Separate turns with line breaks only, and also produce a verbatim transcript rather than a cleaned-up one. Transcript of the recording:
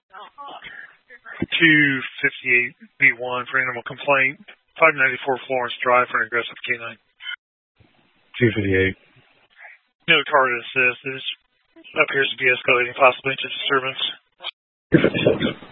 two fifty-eight B one for animal complaint. five ninety-four Florence Drive for an aggressive canine.
two fifty-eight.
No target assist. This appears to be escalating possibly to disturbance.
two fifty-six.